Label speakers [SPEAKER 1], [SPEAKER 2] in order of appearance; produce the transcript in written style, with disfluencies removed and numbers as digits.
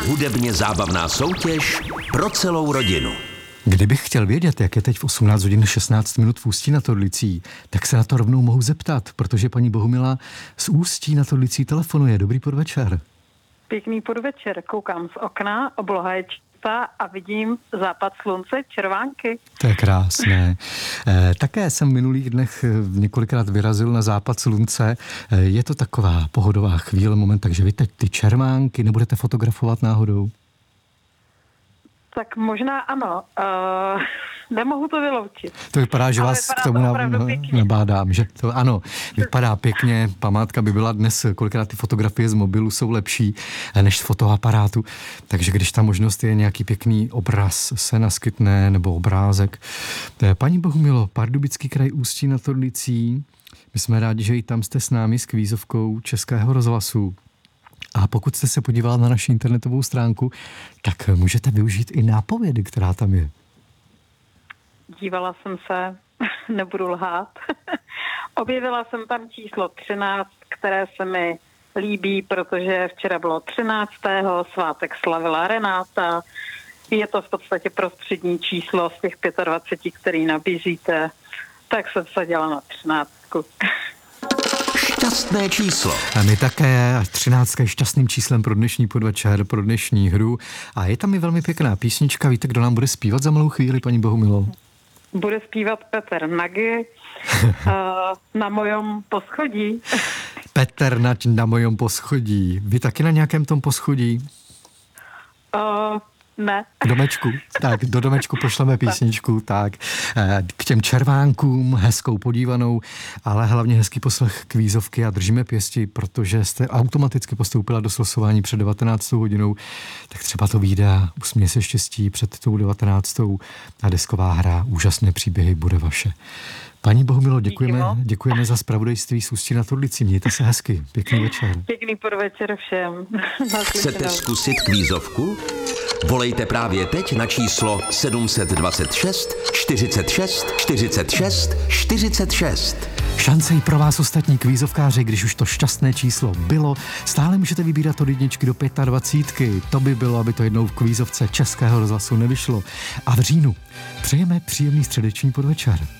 [SPEAKER 1] hudebně zábavná soutěž pro celou rodinu.
[SPEAKER 2] Kdybych chtěl vědět, jak je teď v 18 hodin 16 minut v Ústí nad Orlicí, tak se na to rovnou mohu zeptat, protože paní Bohumila z Ústí nad Orlicí telefonuje. Dobrý podvečer.
[SPEAKER 3] Pěkný podvečer. Koukám z okna, obloha je čistá a vidím západ slunce, červánky.
[SPEAKER 2] To je krásné. Také jsem v minulých dnech několikrát vyrazil na západ slunce. Je to taková pohodová chvíle, moment, takže vy teď ty červánky nebudete fotografovat náhodou?
[SPEAKER 3] Tak možná ano. Nemohu to vyloučit.
[SPEAKER 2] To vypadá, že vás k tomu nabádám, že to ano, vypadá pěkně. Památka by byla dnes, kolikrát ty fotografie z mobilu jsou lepší než z fotoaparátu. Takže když ta možnost je, nějaký pěkný obraz se naskytne, nebo obrázek. Paní Bohumilo, Pardubický kraj, Ústí nad Orlicí. My jsme rádi, že i tam jste s námi s kvízovkou Českého rozhlasu. A pokud jste se podívala na naši internetovou stránku, tak můžete využít i nápovědy, která tam je.
[SPEAKER 3] Dívala jsem se, nebudu lhát. Objevila jsem tam číslo 13, které se mi líbí, protože včera bylo 13. svátek slavila Renáta. Je to v podstatě prostřední číslo z těch 25, který nabízíte. Tak jsem vsadila na 13.
[SPEAKER 1] Šťastné číslo.
[SPEAKER 2] A my také 13 je šťastným číslem pro dnešní podvečer, pro dnešní hru. A je tam i velmi pěkná písnička. Víte, kdo nám bude zpívat za malou chvíli, paní Bohumilo?
[SPEAKER 3] Bude zpívat Petr Nagy na mojom poschodí.
[SPEAKER 2] Petr Nať na mojom poschodí. Vy taky na nějakém tom poschodí?
[SPEAKER 3] Ne.
[SPEAKER 2] K domečku. Tak, do domečku pošleme písničku, tak. K těm červánkům, hezkou podívanou, ale hlavně hezký poslech kvízovky a držíme pěsti, protože jste automaticky postoupila do slosování před 19. hodinou, tak třeba to vyjde a usměje se štěstí před tou 19. a desková hra, úžasné příběhy bude vaše. Paní Bohumilo, děkujeme za zpravodajství z Ústí nad Orlicí. Mějte se hezky. Pěkný večer.
[SPEAKER 3] Pěkný podvečer všem.
[SPEAKER 1] Chcete zkusit kvízovku? Volejte právě teď na číslo 726 46 46 46.
[SPEAKER 2] Šance i pro vás ostatní kvízovkáři, když už to šťastné číslo bylo, stále můžete vybírat od 1 do 25. To by bylo, aby to jednou v kvízovce Českého rozhlasu nevyšlo. A v říjnu přejeme příjemný středeční podvečer.